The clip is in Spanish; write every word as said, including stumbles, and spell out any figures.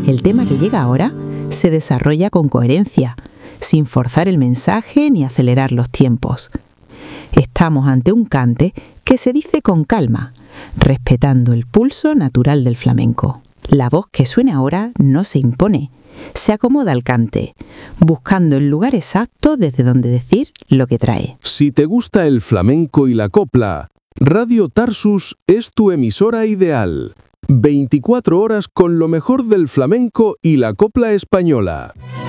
El tema que llega ahora se desarrolla con coherencia, sin forzar el mensaje ni acelerar los tiempos. Estamos ante un cante que se dice con calma, respetando el pulso natural del flamenco. La voz que suena ahora no se impone, se acomoda al cante, buscando el lugar exacto desde donde decir lo que trae. Si te gusta el flamenco y la copla, Radio Tarsus es tu emisora ideal. veinticuatro horas con lo mejor del flamenco y la copla española.